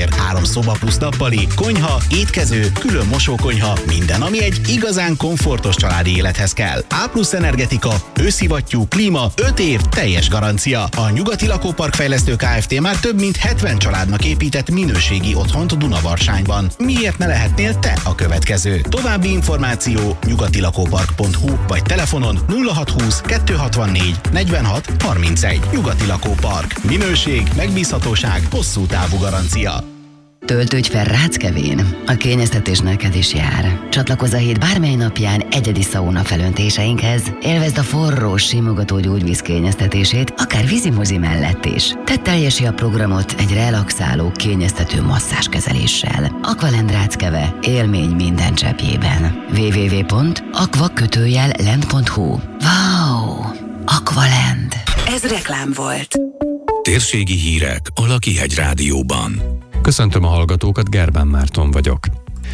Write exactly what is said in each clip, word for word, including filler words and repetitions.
tér, három szoba plusz nappali, konyha, étkező, külön mosókonyha, minden, ami egy igazán komfortos családi élethez kell. A plusz energetika, őszivattyú, klíma, öt év, teljes garancia. A Nyugati Lakópark Fejlesztő Kft. Már több mint hetven családnak épített minőségi otthont Dunavarságban. Miért ne lehetnél te a következő? További információ nyugatilakópark pont hu vagy telefonon nulla hat húsz kettő hatvannégy negyvenhat harmincegy. Nyugati Lakópark. Minőség, megbízhatóság, hosszú távú garancia. Töltődj fel Ráckevén, a kényeztetés neked is jár. Csatlakozz a hét bármely napján egyedi szauna felöntéseinkhez, élvezd a forró, simogató gyógyvíz kényeztetését, akár vízimozi mellett is. Tedd teljesí a programot egy relaxáló, kényeztető masszázskezeléssel. Aqualand Ráckeve, élmény minden cseppjében. double-u double-u double-u pont aqua kötőjel land pont hu. Wow! Aqualand. Ez reklám volt. Térségi hírek a Lakihegy Rádióban. Köszöntöm a hallgatókat, Gerbán Márton vagyok.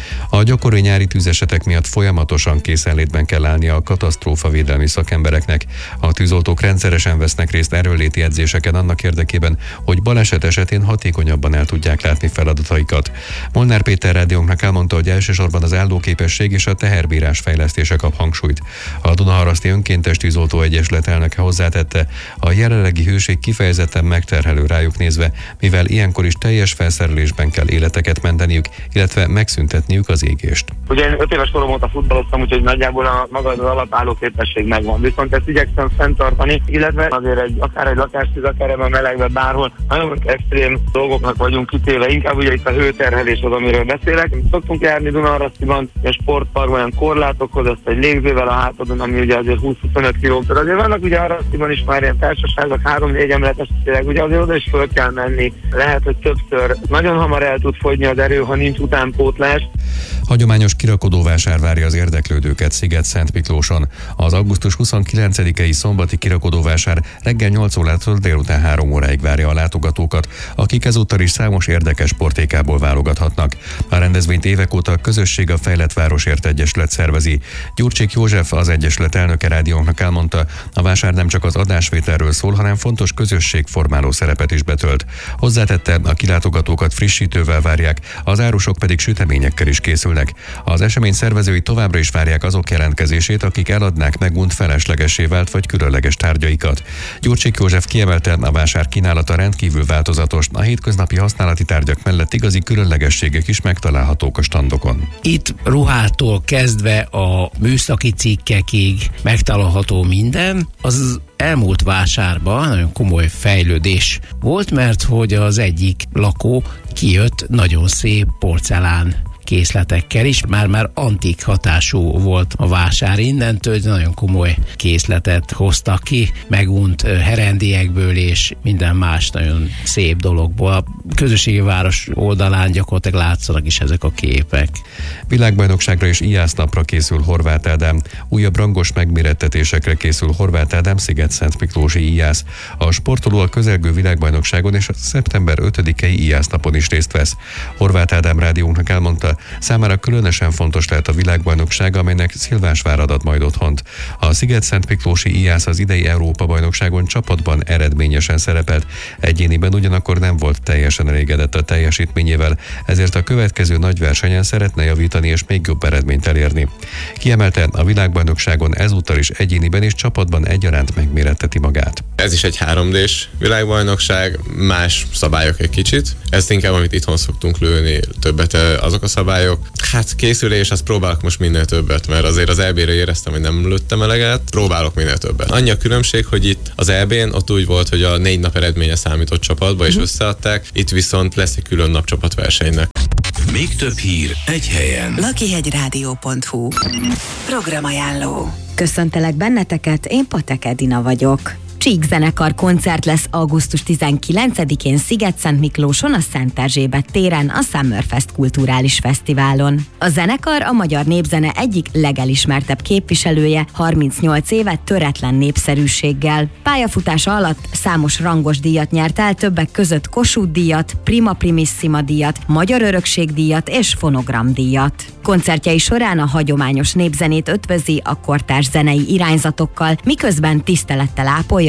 A gyakori nyári tűzesetek miatt folyamatosan készenlétben kell állnia a katasztrófavédelmi szakembereknek. A tűzoltók rendszeresen vesznek részt erőnléti edzéseken annak érdekében, hogy baleset esetén hatékonyabban el tudják látni feladataikat. Molnár Péter rádiónknak elmondta, hogy elsősorban az állóképesség és a teherbírás fejlesztése kap hangsúlyt. A Dunaharaszti Önkéntes Tűzoltó Egyesület elnöke hozzátette, a jelenlegi hőség kifejezetten megterhelő rájuk nézve, mivel ilyenkor is teljes felszerelésben kell életeket menteniük, illetve megszüntetniük az égést. Ugye én öt éves korom óta futballoztam, úgyhogy nagyjából a maga az alapálló képesség megvan. Viszont ezt igyekszem fenntartani, illetve azért egy, akár egy lakástűz, akár ebben a melegben, bárhol nagyon extrém dolgoknak vagyunk kitéve. Inkább ugye itt a hőterhelés az, amiről beszélek. Szoktunk járni Dunaharasztiban, a sportparkban olyan korlátokhoz, azt egy légzővel a hátadon, ami ugye azért húsz-huszonöt kilóméter. Azért vannak ugye Harasztiban is már ilyen társaságok, három-négy emeletes tényleg, ugye azért oda is föl kell menni. Lehet, hogy többször nagyon hamar el tud fogyni az erő, ha nincs utánpótlás. Hagyományos kirakodóvásár várja az érdeklődőket Sziget-Szentmiklóson. Az augusztus huszonkilencedikei szombati kirakodóvásár reggel nyolc órától délután három óráig várja a látogatókat, akik ezúttal is számos érdekes sportékából válogathatnak. A rendezvényt évek óta a Közösség a Fejlett Városért Egyesület szervezi. Gyurcsik József, az Egyesület elnöke rádiónknak elmondta, a vásár nem csak az adásvételről szól, hanem fontos közösségformáló szerepet is betölt. Hozzátette, a kilátogatókat frissítővel várják, az árusok pedig süteményekkel is készülnek. Az esemény szervezői továbbra is várják azok jelentkezését, akik eladnák megunt feleslegessé vált vagy különleges tárgyaikat. Gyurcsik József kiemelte, a vásár kínálata rendkívül változatos, a hétköznapi használati tárgyak mellett igazi különlegességek is megtalálhatók a standokon. Itt ruhától kezdve a műszaki cikkekig megtalálható minden. Az elmúlt vásárban nagyon komoly fejlődés volt, mert hogy az egyik lakó kijött nagyon szép porcelán készletekkel is, már-már antik hatású volt a vásár innentől, nagyon komoly készletet hoztak ki, megunt herendiekből és minden más nagyon szép dologból. A közösségi város oldalán gyakorlatilag látszanak is ezek a képek. Világbajnokságra és ijászlapra készül Horváth Ádám. Újabb rangos megmérettetésekre készül Horváth Ádám Sziget-Szentmiklósi ijász. A sportoló a közelgő világbajnokságon és a szeptember ötödikei ijászlapon is részt vesz. Horváth Ádám rádiónknak elmondta, számára különösen fontos lehet a világbajnokság, amelynek Szilvásvár ad majd otthont. A Sziget-Szentmiklósi ijász az idei Európa-bajnokságon csapatban eredményesen szerepelt, egyéniben ugyanakkor nem volt teljesen elégedett a teljesítményével, ezért a következő nagy versenyen szeretne javítani és még jobb eredményt elérni. Kiemelte, a világbajnokságon ezúttal is egyéniben és csapatban egyaránt megméretteti magát. Ez is egy három dés világbajnokság, más szabályok egy kicsit. Ezt inkább, amit itthon szoktunk lőni, többet azok a szabályok. Hát készülés, azt próbálok most minél többet, mert azért az é bé-re éreztem, hogy nem lőttem eleget, próbálok minél többet. Annyi a különbség, hogy itt az é bén ott úgy volt, hogy a négy nap eredménye számított csapatba, és összeadták, itt viszont lesz egy külön nap csapatversenynek. Még több hír egy helyen. lakihegyrádió pont hu. Programajánló. Köszöntelek benneteket, én Patek Edina vagyok. Csík zenekar koncert lesz augusztus tizenkilencedikén Sziget-Szentmiklóson, a Szent Erzsébet téren, a Summerfest kulturális fesztiválon. A zenekar a magyar népzene egyik legelismertebb képviselője, harmincnyolc éve töretlen népszerűséggel. Pályafutása alatt számos rangos díjat nyert el, többek között Kossuth díjat, Prima Primissima díjat, Magyar Örökség díjat és Fonogram díjat. Koncertjei során a hagyományos népzenét ötvözi a kortárs zenei irányzatokkal, miközben tisztelettel ápolja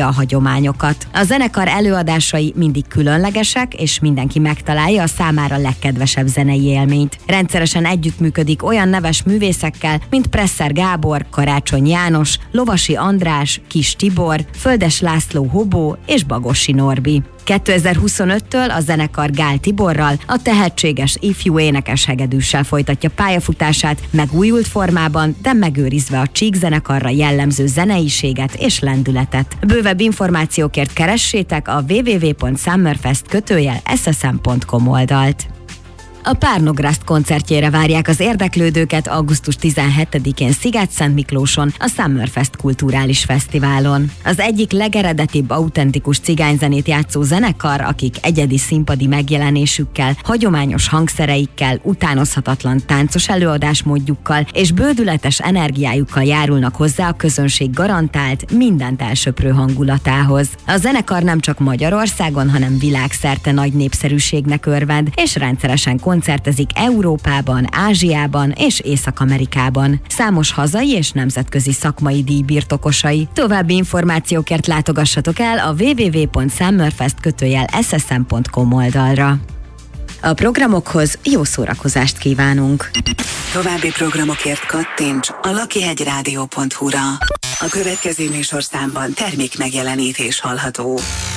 a hagyományokat. A zenekar előadásai mindig különlegesek, és mindenki megtalálja a számára legkedvesebb zenei élményt. Rendszeresen együttműködik olyan neves művészekkel, mint Presser Gábor, Karácsony János, Lovasi András, Kis Tibor, Földes László Hobó és Bagossi Norbi. kétezer-huszonöttől a zenekar Gál Tiborral, a tehetséges ifjú énekes hegedűssel folytatja pályafutását, megújult formában, de megőrizve a Csík zenekarra jellemző zeneiséget és lendületet. Bővebb információkért keressétek a double-u double-u double-u pont summerfest kötőjel es es em pont com oldalt. A Párnograszt koncertjére várják az érdeklődőket augusztus tizenhetedikén Szigetszentmiklóson, a Summerfest kulturális fesztiválon. Az egyik legeredetibb autentikus cigányzenét játszó zenekar, akik egyedi színpadi megjelenésükkel, hagyományos hangszereikkel, utánozhatatlan táncos előadásmódjukkal és bődületes energiájukkal járulnak hozzá a közönség garantált, mindent elsöprő hangulatához. A zenekar nem csak Magyarországon, hanem világszerte nagy népszerűségnek örvend, és rendszeresen koncertezik Európában, Ázsiában és Észak-Amerikában. Számos hazai és nemzetközi szakmai díj birtokosai. További információkért látogassatok el a double-u double-u double-u pont summerfest kötőjel es es em pont com oldalra. A programokhoz jó szórakozást kívánunk! További programokért kattints a lakihegyrádió pont hu-ra. A következő műsorszámban termék megjelenítés hallható.